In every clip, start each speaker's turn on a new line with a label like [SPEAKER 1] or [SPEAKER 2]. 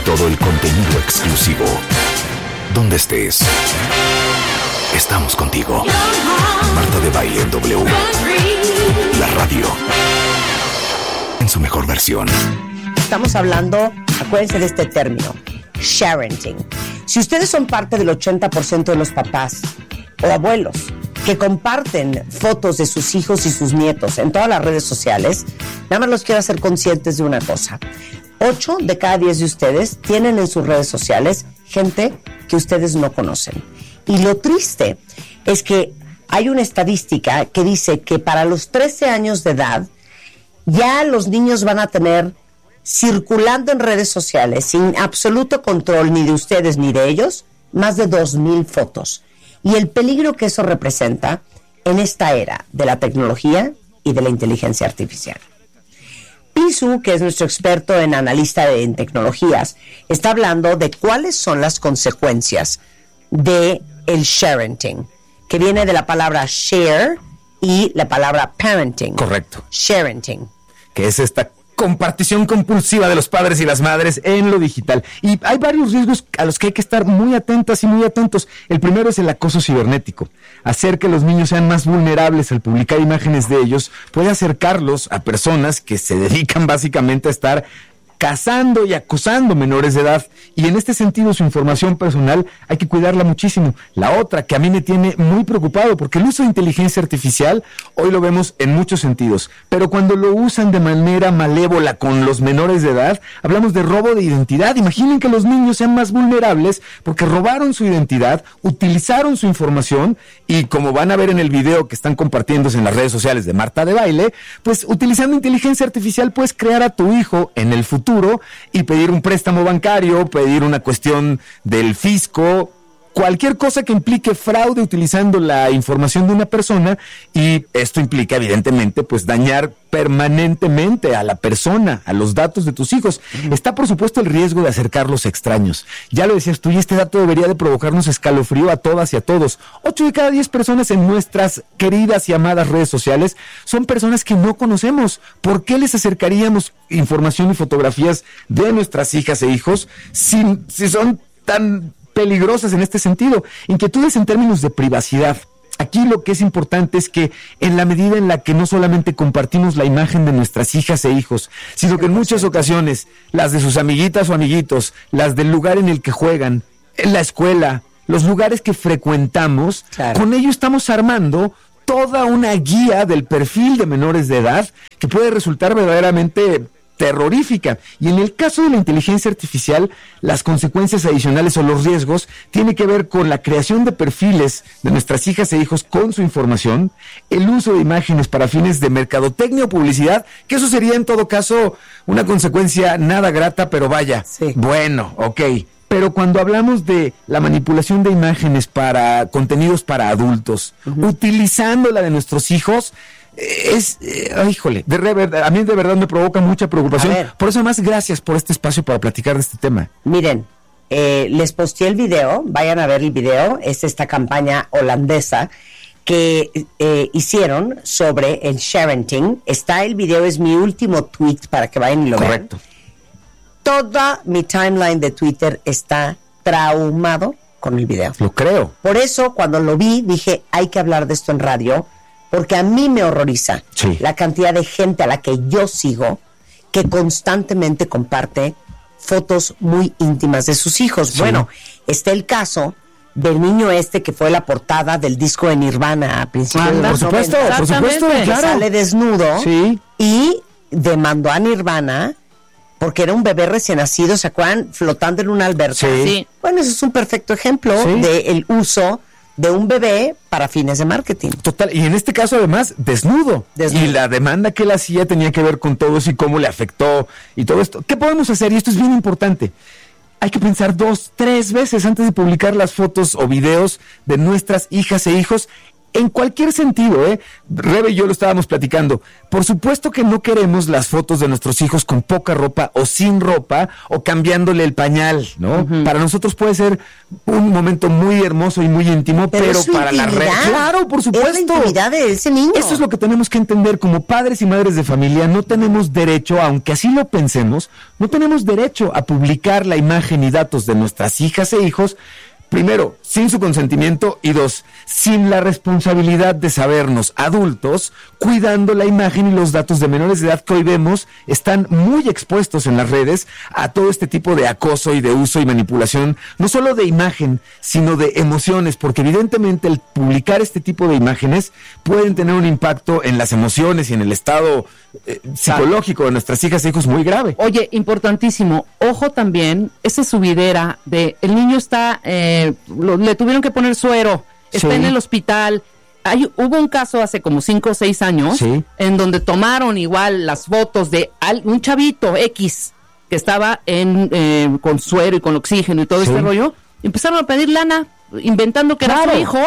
[SPEAKER 1] todo el contenido exclusivo. Donde estés, estamos contigo. Marta de Baile en W. La radio en su mejor versión.
[SPEAKER 2] Estamos hablando, acuérdense de este término, sharenting. Si ustedes son parte del 80% de los papás o abuelos que comparten fotos de sus hijos y sus nietos en todas las redes sociales, nada más los quiero hacer conscientes de una cosa. 8 de cada 10 de ustedes tienen en sus redes sociales gente que ustedes no conocen. Y lo triste es que hay una estadística que dice que para los 13 años de edad ya los niños van a tener circulando en redes sociales sin absoluto control ni de ustedes ni de ellos más de 2,000 fotos. Y el peligro que eso representa en esta era de la tecnología y de la inteligencia artificial. Pisu, que es nuestro experto en analista en tecnologías, está hablando de cuáles son las consecuencias de el sharenting, que viene de la palabra share y la palabra parenting.
[SPEAKER 3] Correcto.
[SPEAKER 2] Sharenting.
[SPEAKER 3] Que es esta compartición compulsiva de los padres y las madres en lo digital. Y hay varios riesgos a los que hay que estar muy atentas y muy atentos. El primero es el acoso cibernético. Hacer que los niños sean más vulnerables al publicar imágenes de ellos puede acercarlos a personas que se dedican básicamente a estar cazando y acosando menores de edad, y en este sentido su información personal hay que cuidarla muchísimo. La otra que a mí me tiene muy preocupado, porque el uso de inteligencia artificial hoy lo vemos en muchos sentidos, pero cuando lo usan de manera malévola con los menores de edad, hablamos de robo de identidad. Imaginen que los niños sean más vulnerables porque robaron su identidad, utilizaron su información, y como van a ver en el video que están compartiéndose en las redes sociales de Marta de Baile, pues utilizando inteligencia artificial puedes crear a tu hijo en el futuro y pedir un préstamo bancario, pedir una cuestión del fisco, cualquier cosa que implique fraude utilizando la información de una persona, y esto implica evidentemente pues dañar permanentemente a la persona, a los datos de tus hijos. Está por supuesto el riesgo de acercarlos a extraños. Ya lo decías tú, y este dato debería de provocarnos escalofrío a todas y a todos. 8 de cada 10 personas en nuestras queridas y amadas redes sociales son personas que no conocemos. ¿Por qué les acercaríamos información y fotografías de nuestras hijas e hijos si son tan peligrosas en este sentido? Inquietudes en términos de privacidad. Aquí lo que es importante es que en la medida en la que no solamente compartimos la imagen de nuestras hijas e hijos, sino que en muchas ocasiones las de sus amiguitas o amiguitos, las del lugar en el que juegan, en la escuela, los lugares que frecuentamos, claro, con ello estamos armando toda una guía del perfil de menores de edad que puede resultar verdaderamente terrorífica. Y en el caso de la inteligencia artificial, las consecuencias adicionales o los riesgos tienen que ver con la creación de perfiles de nuestras hijas e hijos con su información, el uso de imágenes para fines de mercadotecnia o publicidad, que eso sería en todo caso una consecuencia nada grata, pero vaya, sí. Bueno, ok. Pero cuando hablamos de la manipulación de imágenes para contenidos para adultos, utilizando la de nuestros hijos, híjole, a mí de verdad me provoca mucha preocupación. Por eso además, gracias por este espacio para platicar de este tema.
[SPEAKER 2] Miren, les posteé el video, vayan a ver el video, es esta campaña holandesa que hicieron sobre el sharenting. Está el video, es mi último tweet para que vayan y lo vean. Correcto. Toda mi timeline de Twitter está traumado con el video.
[SPEAKER 3] Lo creo.
[SPEAKER 2] Por eso, cuando lo vi, dije, hay que hablar de esto en radio, porque a mí me horroriza la cantidad de gente a la que yo sigo que constantemente comparte fotos muy íntimas de sus hijos. Sí. Bueno, está el caso del niño que fue la portada del disco de Nirvana a principios de los 90.
[SPEAKER 3] Por supuesto,
[SPEAKER 2] que
[SPEAKER 3] claro.
[SPEAKER 2] Sale desnudo y demandó a Nirvana porque era un bebé recién nacido, ¿se acuerdan? Flotando en una alberca. Sí. Bueno, eso es un perfecto ejemplo del uso de un bebé para fines de marketing.
[SPEAKER 3] Total, y en este caso además desnudo. Y la demanda que él hacía tenía que ver con todo eso y cómo le afectó y todo esto. ¿Qué podemos hacer? Y esto es bien importante. Hay que pensar 2, 3 veces antes de publicar las fotos o videos de nuestras hijas e hijos en cualquier sentido, Rebe y yo lo estábamos platicando. Por supuesto que no queremos las fotos de nuestros hijos con poca ropa o sin ropa o cambiándole el pañal, ¿no? Uh-huh. Para nosotros puede ser un momento muy hermoso y muy íntimo, pero para la red, claro, por supuesto.
[SPEAKER 2] Es la intimidad de ese niño.
[SPEAKER 3] Eso es lo que tenemos que entender como padres y madres de familia. No tenemos derecho, aunque así lo pensemos, no tenemos derecho a publicar la imagen y datos de nuestras hijas e hijos, primero, sin su consentimiento, y dos, sin la responsabilidad de sabernos adultos, cuidando la imagen y los datos de menores de edad que hoy vemos están muy expuestos en las redes a todo este tipo de acoso y de uso y manipulación, no solo de imagen, sino de emociones, porque evidentemente el publicar este tipo de imágenes pueden tener un impacto en las emociones y en el estado psicológico de nuestras hijas e hijos muy grave.
[SPEAKER 4] Oye, importantísimo, ojo también, esa subidera de el niño está, le tuvieron que poner suero, está en el hospital. Hubo un caso hace como 5 o 6 años en donde tomaron igual las fotos de un chavito X que estaba con suero y con oxígeno y todo este rollo, y empezaron a pedir lana inventando que era su hijo,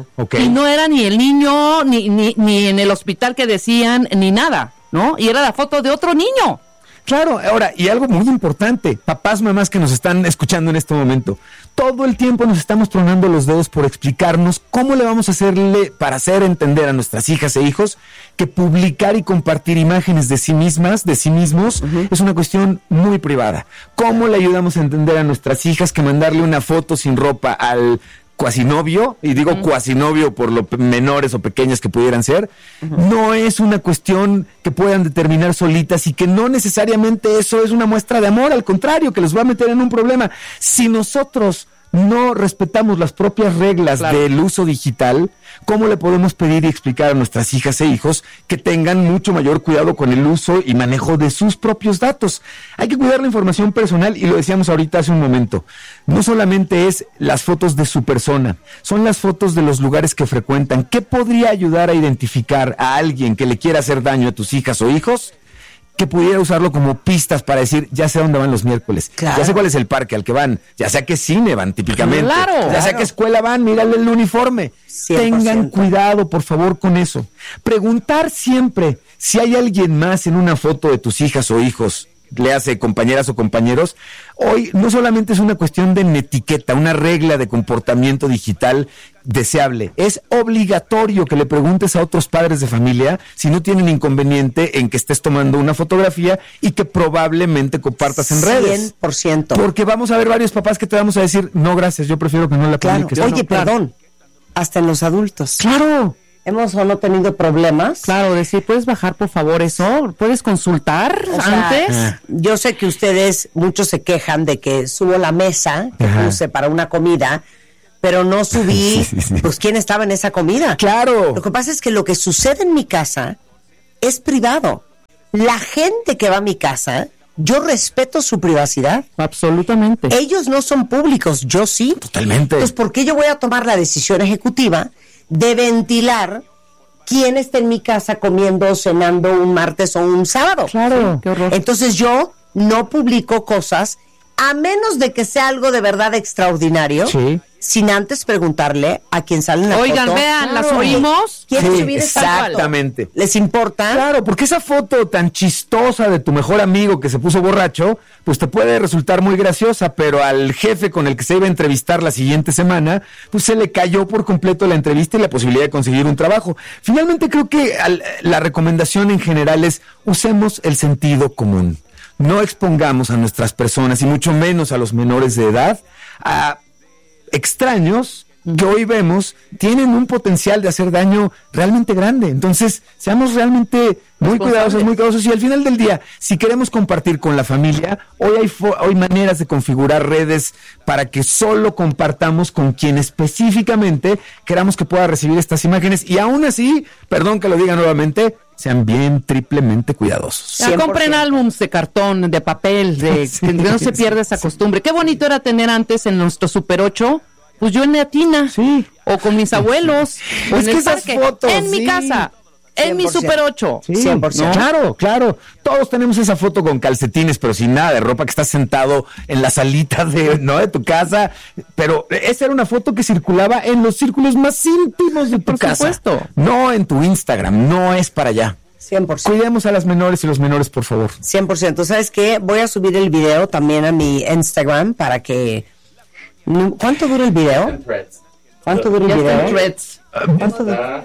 [SPEAKER 4] y no era ni el niño ni en el hospital que decían ni nada, ¿no? Y era la foto de otro niño.
[SPEAKER 3] Claro, ahora, y algo muy importante, papás, mamás que nos están escuchando en este momento, todo el tiempo nos estamos tronando los dedos por explicarnos cómo le vamos a hacerle para hacer entender a nuestras hijas e hijos que publicar y compartir imágenes de sí mismas, de sí mismos, es una cuestión muy privada. ¿Cómo le ayudamos a entender a nuestras hijas que mandarle una foto sin ropa al cuasinovio, y digo cuasinovio por lo menores o pequeñas que pudieran ser, no es una cuestión que puedan determinar solitas y que no necesariamente eso es una muestra de amor, al contrario, que los va a meter en un problema. Si nosotros no respetamos las propias reglas del uso digital, ¿cómo le podemos pedir y explicar a nuestras hijas e hijos que tengan mucho mayor cuidado con el uso y manejo de sus propios datos? Hay que cuidar la información personal, y lo decíamos ahorita hace un momento. No solamente es las fotos de su persona, son las fotos de los lugares que frecuentan. ¿Qué podría ayudar a identificar a alguien que le quiera hacer daño a tus hijas o hijos? Que pudiera usarlo como pistas para decir, ya sé a dónde van los miércoles, ya sé cuál es el parque al que van, ya sé a qué cine van típicamente, ya sé a qué escuela van, mírale el uniforme. 100%. Tengan cuidado, por favor, con eso. Preguntar siempre si hay alguien más en una foto de tus hijas o hijos, le hace compañeras o compañeros. Hoy no solamente es una cuestión de etiqueta, una regla de comportamiento digital deseable. Es obligatorio que le preguntes a otros padres de familia si no tienen inconveniente en que estés tomando una fotografía y que probablemente compartas en redes.
[SPEAKER 2] 100%.
[SPEAKER 3] Porque vamos a ver varios papás que te vamos a decir, no, gracias, yo prefiero que no la publiques.
[SPEAKER 2] Oye, perdón, hasta en los adultos.
[SPEAKER 3] Claro.
[SPEAKER 2] ¿Hemos o no tenido problemas?
[SPEAKER 4] Claro, decir, ¿puedes bajar por favor eso? ¿Puedes consultar antes?
[SPEAKER 2] Yo sé que ustedes, muchos se quejan de que subo la mesa que puse para una comida, pero no subí, pues, quién estaba en esa comida.
[SPEAKER 3] Claro.
[SPEAKER 2] Lo que pasa es que lo que sucede en mi casa es privado. La gente que va a mi casa, yo respeto su privacidad.
[SPEAKER 4] Absolutamente.
[SPEAKER 2] Ellos no son públicos, yo sí.
[SPEAKER 3] Totalmente.
[SPEAKER 2] Entonces, ¿por qué yo voy a tomar la decisión ejecutiva de ventilar quién está en mi casa comiendo o cenando un martes o un sábado?
[SPEAKER 4] Claro, sí, qué horror.
[SPEAKER 2] Entonces yo no publico cosas a menos de que sea algo de verdad extraordinario, sin antes preguntarle a quien sale en la foto.
[SPEAKER 4] Oigan, vean, ¿las oímos?
[SPEAKER 2] ¿Quieres subir esta foto?
[SPEAKER 3] Exactamente.
[SPEAKER 2] ¿Les importa?
[SPEAKER 3] Claro, porque esa foto tan chistosa de tu mejor amigo que se puso borracho, pues te puede resultar muy graciosa, pero al jefe con el que se iba a entrevistar la siguiente semana, pues se le cayó por completo la entrevista y la posibilidad de conseguir un trabajo. Finalmente creo que la recomendación en general es usemos el sentido común. No expongamos a nuestras personas, y mucho menos a los menores de edad, a extraños que hoy vemos tienen un potencial de hacer daño realmente grande. Entonces, seamos realmente muy cuidadosos, y al final del día, si queremos compartir con la familia, hoy hay maneras de configurar redes para que solo compartamos con quien específicamente queramos que pueda recibir estas imágenes, y aún así, perdón que lo diga nuevamente, sean bien triplemente cuidadosos.
[SPEAKER 4] Ya, compren álbums de cartón, de papel, que no se pierda esa costumbre. Qué bonito era tener antes en nuestro Super 8, pues yo en la tina, o con mis abuelos, o en el parque, fotos, en mi casa. en mi Super 8.
[SPEAKER 3] Sí, 100%. ¿No? Claro. Todos tenemos esa foto con calcetines, pero sin nada de ropa, que estás sentado en la salita de tu casa. Pero esa era una foto que circulaba en los círculos más íntimos de tu casa.
[SPEAKER 4] Supuesto.
[SPEAKER 3] No en tu Instagram, no es para allá.
[SPEAKER 2] 100%.
[SPEAKER 3] Cuidemos a las menores y los menores, por favor.
[SPEAKER 2] 100%. ¿Sabes qué? Voy a subir el video también a mi Instagram para que... ¿Cuánto dura el video? ¿Cuánto dura el video?
[SPEAKER 5] ¿Cuánto dura?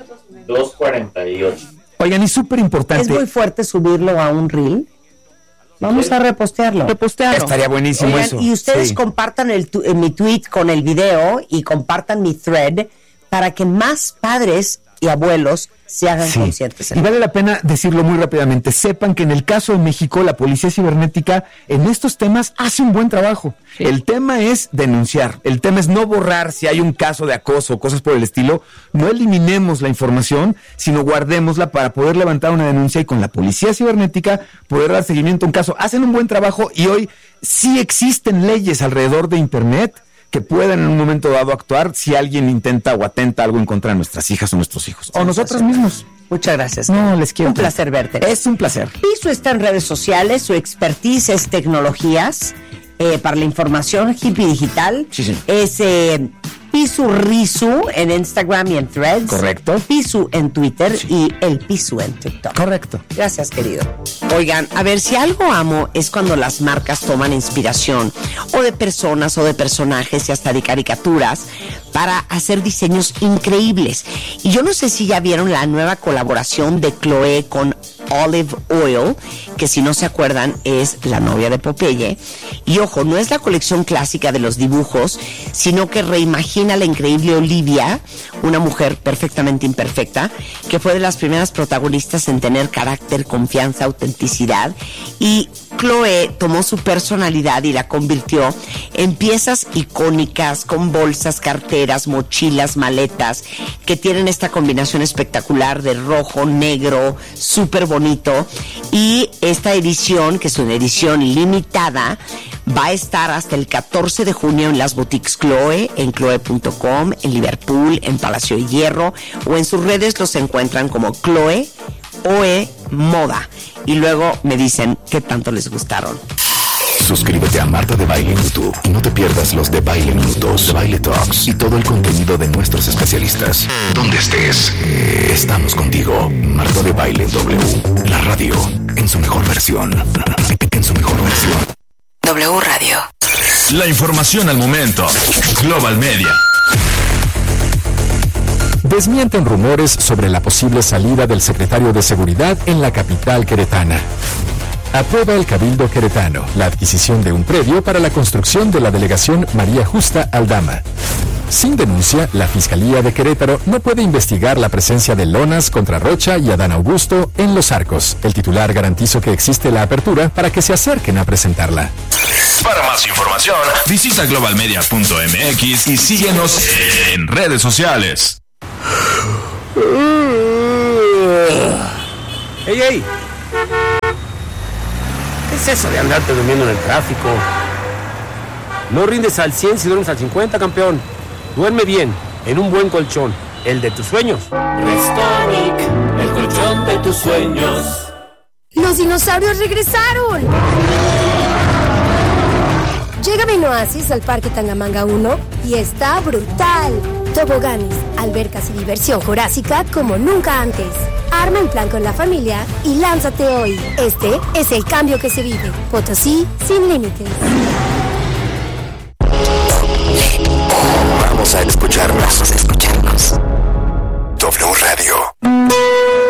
[SPEAKER 5] 2:48.
[SPEAKER 3] Oigan, y súper importante.
[SPEAKER 2] ¿Es muy fuerte subirlo a un reel? Vamos a repostearlo.
[SPEAKER 3] Estaría buenísimo.
[SPEAKER 2] Oigan,
[SPEAKER 3] eso.
[SPEAKER 2] Y ustedes compartan mi tweet con el video y compartan mi thread para que más padres y abuelos se hagan conscientes.
[SPEAKER 3] Y vale la pena decirlo muy rápidamente. Sepan que en el caso de México, la policía cibernética en estos temas hace un buen trabajo. Sí. El tema es denunciar. El tema es no borrar si hay un caso de acoso o cosas por el estilo. No eliminemos la información, sino guardémosla para poder levantar una denuncia y con la policía cibernética poder dar seguimiento a un caso. Hacen un buen trabajo y hoy sí existen leyes alrededor de Internet que puedan en un momento dado actuar si alguien intenta o atenta algo en contra de nuestras hijas o nuestros hijos. O nosotros mismos.
[SPEAKER 2] Muchas gracias.
[SPEAKER 3] No, les quiero.
[SPEAKER 2] Un placer verte.
[SPEAKER 3] Es un placer.
[SPEAKER 2] Pisu está en redes sociales, su expertise es tecnologías para la información hippie digital.
[SPEAKER 3] Sí.
[SPEAKER 2] Es Pisu Risu en Instagram y en Threads.
[SPEAKER 3] Correcto.
[SPEAKER 2] Pisu en Twitter y el Pisu en TikTok.
[SPEAKER 3] Correcto.
[SPEAKER 2] Gracias, querido. Oigan, a ver, si algo amo es cuando las marcas toman inspiración o de personas o de personajes y hasta de caricaturas para hacer diseños increíbles. Y yo no sé si ya vieron la nueva colaboración de Chloe con Olive Oil, que si no se acuerdan es la novia de Popeye. Y ojo, no es la colección clásica de los dibujos, sino que reimagina a la increíble Olivia, una mujer perfectamente imperfecta, que fue de las primeras protagonistas en tener carácter, confianza, autenticidad. Y Chloe tomó su personalidad y la convirtió en piezas icónicas con bolsas, carteras, mochilas, maletas, que tienen esta combinación espectacular de rojo, negro, súper bonito. Y esta edición, que es una edición limitada, va a estar hasta el 14 de junio en las boutiques Chloe, en chloe.com, en Liverpool, en Palacio de Hierro, o en sus redes los encuentran como Chloe Oe Moda. Y luego me dicen qué tanto les gustaron.
[SPEAKER 1] Suscríbete a Marta de Baile en YouTube y no te pierdas los de Baile Minutos, de Baile Talks y todo el contenido de nuestros especialistas. Donde estés, estamos contigo. Marta de Baile W, la radio en su mejor versión. En su mejor versión.
[SPEAKER 6] W Radio.
[SPEAKER 7] La información al momento. Global Media.
[SPEAKER 8] Desmienten rumores sobre la posible salida del secretario de Seguridad en la capital queretana. Aprueba el Cabildo queretano la adquisición de un predio para la construcción de la delegación María Justa Aldama. Sin denuncia, la Fiscalía de Querétaro no puede investigar la presencia de lonas contra Rocha y Adán Augusto en Los Arcos. El titular garantizó que existe la apertura para que se acerquen a presentarla.
[SPEAKER 7] Para más información, visita globalmedia.mx y síguenos en redes sociales.
[SPEAKER 9] ¡Ey! ¿Qué es eso de andarte durmiendo en el tráfico? No rindes al 100 si duermes al 50, campeón. Duerme bien, en un buen colchón, el de tus sueños.
[SPEAKER 10] Restonic, el colchón de tus sueños.
[SPEAKER 11] ¡Los dinosaurios regresaron! Llega Benoasis al Parque Tangamanga 1 y está brutal. Toboganes, albercas y diversión jurásica como nunca antes. Arma el plan con la familia y lánzate hoy. Este es el cambio que se vive. Potosí sin límites.
[SPEAKER 1] Vamos a escucharnos. W Radio.